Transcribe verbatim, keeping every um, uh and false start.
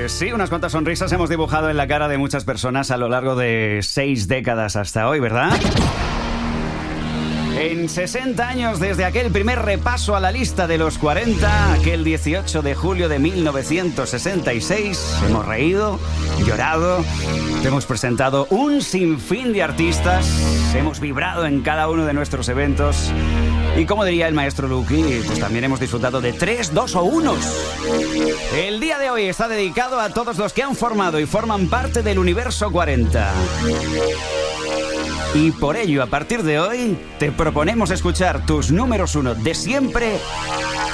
Pues sí, unas cuantas sonrisas hemos dibujado en la cara de muchas personas a lo largo de seis décadas hasta hoy, ¿verdad? En sesenta años desde aquel primer repaso a la lista de los cuarenta, aquel dieciocho de julio de mil novecientos sesenta y seis, hemos reído, llorado, te hemos presentado un sinfín de artistas, hemos vibrado en cada uno de nuestros eventos y, como diría el maestro Lucky, pues también hemos disfrutado de tres, dos o unos. El día de hoy está dedicado a todos los que han formado y forman parte del Universo cuarenta. Y por ello, a partir de hoy, te proponemos escuchar tus números uno de siempre